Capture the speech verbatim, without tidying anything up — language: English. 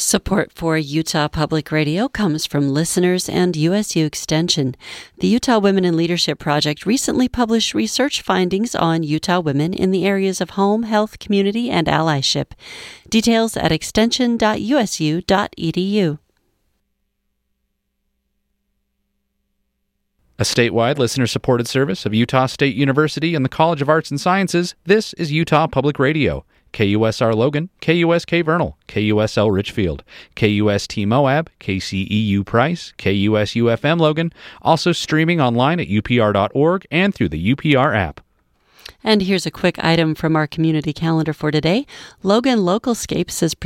Support for Utah Public Radio comes from listeners and U S U Extension. The Utah Women in Leadership Project recently published research findings on Utah women in the areas of home, health, community, and allyship. Details at extension dot u s u dot e d u. A statewide listener-supported service of Utah State University and the College of Arts and Sciences, this is Utah Public Radio. K U S R Logan, K U S K Vernal, K U S L Richfield, K U S T Moab, K C E U Price, K U S U F M Logan, also streaming online at u p r dot org and through the U P R app. And here's a quick item from our community calendar for today. Logan Localscapes is